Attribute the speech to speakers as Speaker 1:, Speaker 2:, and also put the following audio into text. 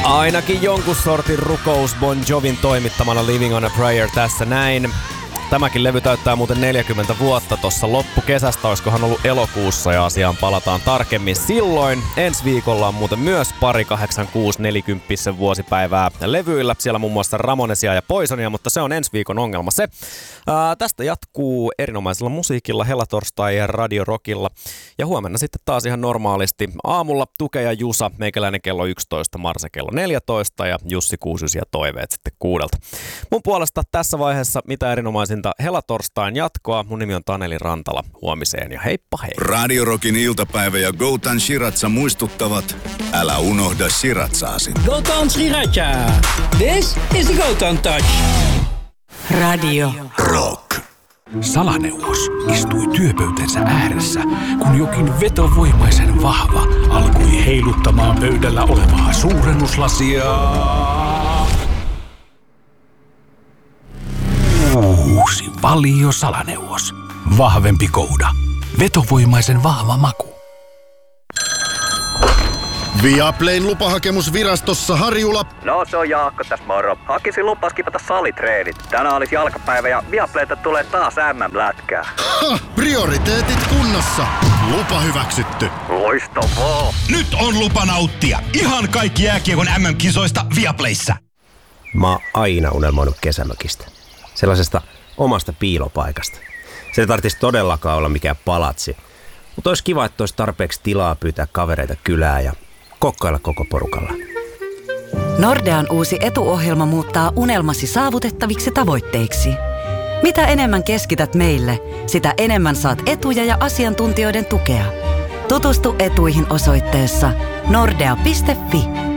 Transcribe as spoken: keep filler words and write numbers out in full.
Speaker 1: Ainakin jonkun sortin rukous Bon Jovin toimittamana Living on a Prayer tässä näin. Tämäkin levy täyttää muuten neljäkymmentä vuotta tossa loppukesästä, olisikohan ollut elokuussa ja asiaan palataan tarkemmin silloin. Ensi viikolla on muuten myös pari kahdeksankymmentäkuusi neljäkymppisen vuosipäivää levyillä. Siellä muun muassa Ramonesia ja Poisonia, mutta se on ensi viikon ongelma se. Ää, tästä jatkuu erinomaisella musiikilla, Helatorstai ja Radio Rockilla. Ja huomenna sitten taas ihan normaalisti aamulla Tuke ja Jusa, meikäläinen kello yksitoista, Marse kello neljätoista ja Jussi Kuusysi ja Toiveet sitten kuudelta. Mun puolesta tässä vaiheessa mitä erinomaisin Helatorstain jatkoa. Mun nimi on Taneli Rantala. Huomiseen ja heippa hei.
Speaker 2: Radio Rockin iltapäivä ja Gotan Shiratsa muistuttavat, älä unohda Shiratsaasi.
Speaker 3: Gotan Sriracha. This is the Gotan Touch.
Speaker 4: Radio
Speaker 2: Rock.
Speaker 5: Salaneuvos istui työpöytänsä ääressä, kun jokin vetovoimaisen vahva alkoi heiluttamaan pöydällä olevaa suurennuslasia. Uusi Valio Salaneuvos. Vahvempi kouda. Vetovoimaisen vahva maku.
Speaker 6: Viaplayn lupahakemus virastossa Harjula.
Speaker 7: No se on Jaakko tässä moro. Hakisin lupaa skipata salitreenit. Tänään olisi jalkapäivä ja Viaplayta tulee taas äm äm-lätkää.
Speaker 6: Ha! Prioriteetit kunnossa. Lupa hyväksytty.
Speaker 7: Loistavaa.
Speaker 8: Nyt on lupa nauttia. Ihan kaikki jääkiekon äm äm-kisoista Viaplayssä.
Speaker 9: Mä oon aina unelmoinut kesämökistä. Sellaisesta omasta piilopaikasta. Se ei tarvitsisi todellakaan olla mikään palatsi. Mutta olisi kiva, että olisi tarpeeksi tilaa pyytää kavereita kylään ja kokkailla koko porukalla.
Speaker 4: Nordean uusi etuohjelma muuttaa unelmasi saavutettaviksi tavoitteiksi. Mitä enemmän keskität meille, sitä enemmän saat etuja ja asiantuntijoiden tukea. Tutustu etuihin osoitteessa nordea piste fi.